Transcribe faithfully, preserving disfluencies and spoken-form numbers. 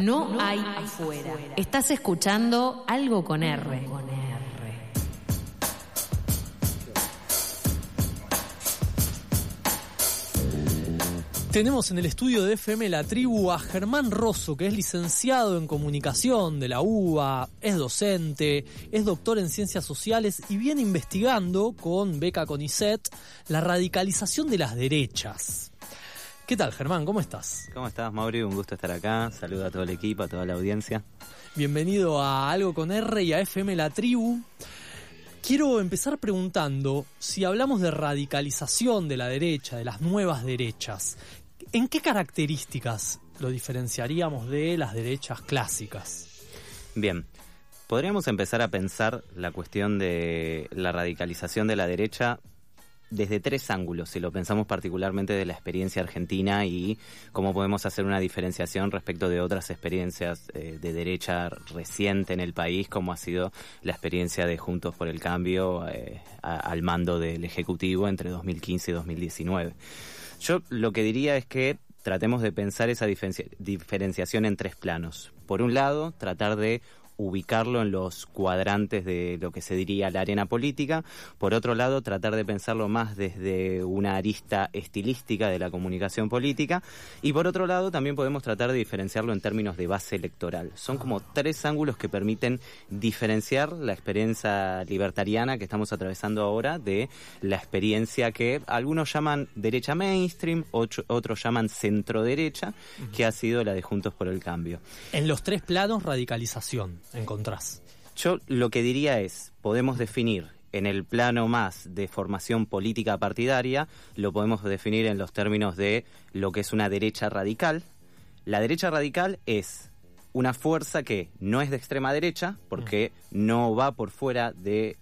No hay afuera. Estás escuchando Algo con R. Tenemos en el estudio de F M La Tribu a Germán Rosso, que es licenciado en comunicación de la U B A, es docente, es doctor en ciencias sociales y viene investigando con beca CONICET la radicalización de las derechas. ¿Qué tal, Germán? ¿Cómo estás? ¿Cómo estás, Mauri? Un gusto estar acá. Saludo a todo el equipo, a toda la audiencia. Bienvenido a Algo con R y a F M La Tribu. Quiero empezar preguntando si hablamos de radicalización de la derecha, de las nuevas derechas, ¿en qué características lo diferenciaríamos de las derechas clásicas? Bien, podríamos empezar a pensar la cuestión de la radicalización de la derecha desde tres ángulos, si lo pensamos particularmente de la experiencia argentina y cómo podemos hacer una diferenciación respecto de otras experiencias eh, de derecha reciente en el país, como ha sido la experiencia de Juntos por el Cambio eh, a, al mando del Ejecutivo entre dos mil quince y dos mil diecinueve. Yo lo que diría es que tratemos de pensar esa diferencia, diferenciación en tres planos. Por un lado, tratar de ubicarlo en los cuadrantes de lo que se diría la arena política. Por otro lado, tratar de pensarlo más desde una arista estilística de la comunicación política. Y por otro lado, también podemos tratar de diferenciarlo en términos de base electoral. Son como tres ángulos que permiten diferenciar la experiencia libertariana que estamos atravesando ahora de la experiencia que algunos llaman derecha mainstream, otro, otros llaman centro derecha, uh-huh. que ha sido la de Juntos por el Cambio. En los tres planos, radicalización encontrás. Yo lo que diría es, podemos definir en el plano más de formación política partidaria, lo podemos definir en los términos de lo que es una derecha radical. La derecha radical es una fuerza que no es de extrema derecha, porque no va por fuera de